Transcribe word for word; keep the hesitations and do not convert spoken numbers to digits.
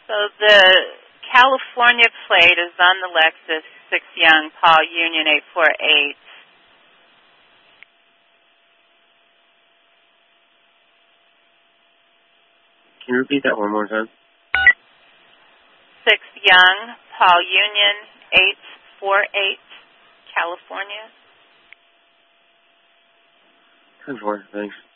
So the California plate is on the Lexus, six Young, Paul Union eight four eight. Can you repeat that one more time? six Young, Paul Union eight four eight, California. ten four, thanks.